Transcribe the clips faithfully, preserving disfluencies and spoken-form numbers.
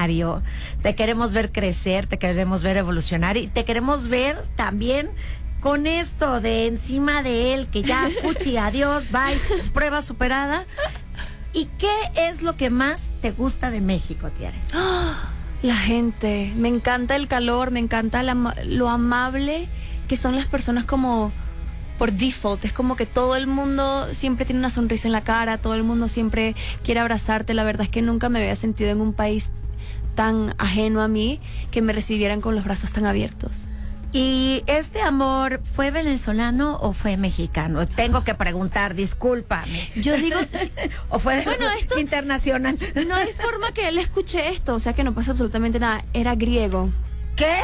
escenario, te queremos ver crecer, te queremos ver evolucionar y te queremos ver también con esto de encima de él, que ya, fuchi, adiós, bye, prueba superada. ¿Y qué es lo que más te gusta de México, Tiare? La gente. Me encanta el calor, me encanta la, lo amable que son las personas como por default. Es como que todo el mundo siempre tiene una sonrisa en la cara, todo el mundo siempre quiere abrazarte. La verdad es que nunca me había sentido en un país tan ajeno a mí que me recibieran con los brazos tan abiertos. ¿Y este amor fue venezolano o fue mexicano? Tengo que preguntar, discúlpame. Yo digo... ¿O fue bueno, esto, internacional? No hay forma que él escuche esto, o sea que no pasa absolutamente nada. Era griego. ¿Qué?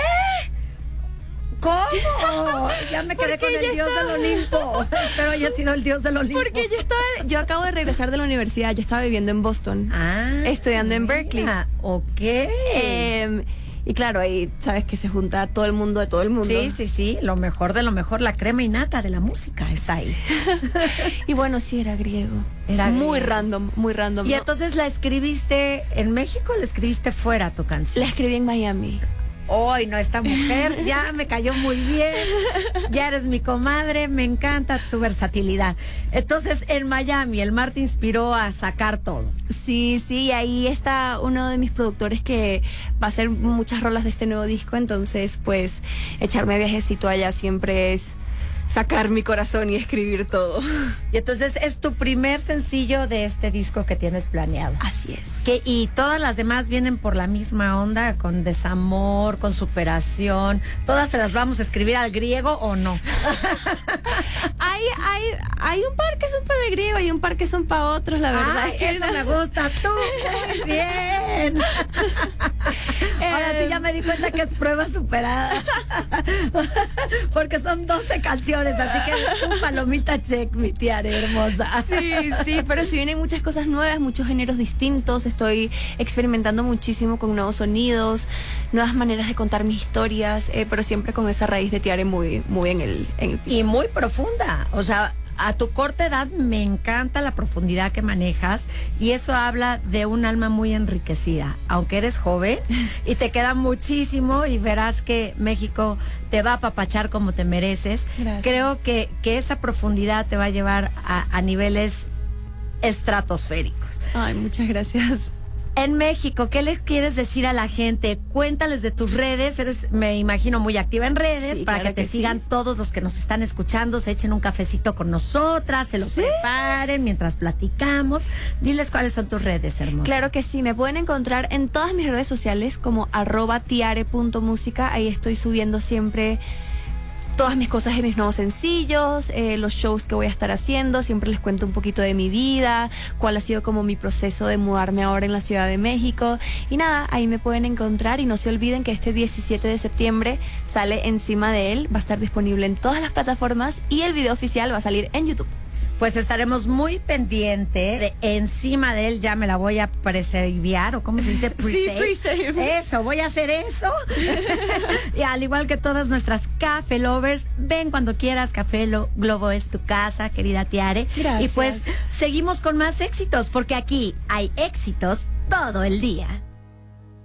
¿Cómo? Ya me quedé con el dios estaba... del Olimpo. Espero haya sido el dios del Olimpo. Porque yo estaba... Yo acabo de regresar de la universidad, yo estaba viviendo en Boston. Ah. Estudiando en Berkeley. Ok. Eh... Y claro, ahí sabes que se junta todo el mundo de todo el mundo. Sí, sí, sí, lo mejor de lo mejor, la crema innata de la música está ahí. Y bueno, sí, era griego. Era muy griego. random, muy random. ¿Y ¿no? entonces la escribiste en México o la escribiste fuera tu canción? La escribí en Miami. Hoy no, esta mujer ya me cayó muy bien, ya eres mi comadre, me encanta tu versatilidad. Entonces, en Miami, el mar te inspiró a sacar todo. Sí, sí, ahí está uno de mis productores que va a hacer muchas rolas de este nuevo disco, entonces, pues, echarme viajecito allá siempre es sacar mi corazón y escribir todo. Y entonces es tu primer sencillo de este disco que tienes planeado. Así es. Que, y todas las demás vienen por la misma onda, con desamor, con superación. ¿Todas se las vamos a escribir al griego o no? hay, hay, hay un par que son para el griego, hay un par que son para otros, la verdad. Ay, eso no. Me gusta. Tú, muy bien. Ahora sí ya me di cuenta que es prueba superada. Porque son doce canciones. Así que un palomita check, mi Tiare hermosa. Sí, sí, pero sí vienen muchas cosas nuevas, muchos géneros distintos. Estoy experimentando muchísimo con nuevos sonidos, nuevas maneras de contar mis historias, eh, pero siempre con esa raíz de Tiare muy, muy en el, en el piso. Y muy profunda. O sea, a tu corta edad me encanta la profundidad que manejas y eso habla de un alma muy enriquecida, aunque eres joven y te queda muchísimo y verás que México te va a apapachar como te mereces. Gracias. Creo que, que esa profundidad te va a llevar a, a niveles estratosféricos. Ay, muchas gracias. En México, ¿qué les quieres decir a la gente? Cuéntales de tus redes, eres, me imagino, muy activa en redes, sí, para claro que te que sigan sí. todos los que nos están escuchando, se echen un cafecito con nosotras, se lo ¿Sí? preparen mientras platicamos. Diles cuáles son tus redes, hermosa. Claro que sí, me pueden encontrar en todas mis redes sociales como arroba tiare punto música, ahí estoy subiendo siempre todas mis cosas de mis nuevos sencillos, eh, los shows que voy a estar haciendo, siempre les cuento un poquito de mi vida, cuál ha sido como mi proceso de mudarme ahora en la Ciudad de México. Y nada, ahí me pueden encontrar y no se olviden que este diecisiete de septiembre sale Encima de él, va a estar disponible en todas las plataformas y el video oficial va a salir en YouTube. Pues estaremos muy pendiente de Encima de él, ya me la voy a preserviar, o cómo se dice, pre-save. Sí, pre-save. Eso, voy a hacer eso. Y al igual que todas nuestras Café Lovers, ven cuando quieras, Café Lo Globo es tu casa, querida Tiare. Gracias. Y pues seguimos con más éxitos, porque aquí hay éxitos todo el día.